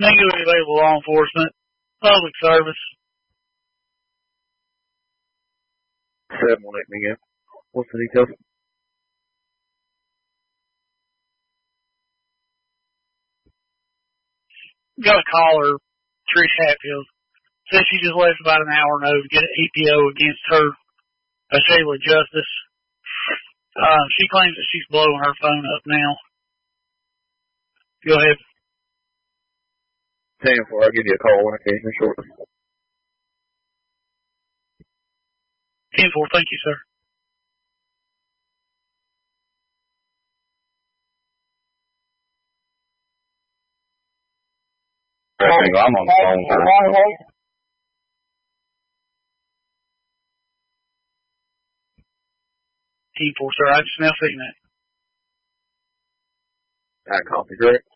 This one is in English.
Legally available law enforcement, public service. 718 again. What's the details? Got a caller, Trish Hatfield. Says she just left about an hour ago to get an EPO against her, Shayla Justice. She claims that she's blowing her phone up now. Go ahead. 10-4, I'll give you a call when I can here shortly. 10-4, thank you, sir. I'm on the phone, sir. 10-4, sir. I just now seen that. Alright, copy, correct.